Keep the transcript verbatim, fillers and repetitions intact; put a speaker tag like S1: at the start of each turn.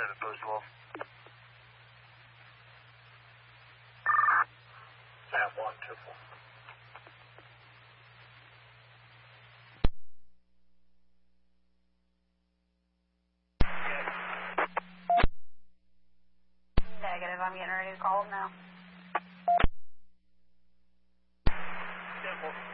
S1: seven post twelve. Sam one two four.
S2: Negative, I'm getting ready to call them now.
S1: Simple.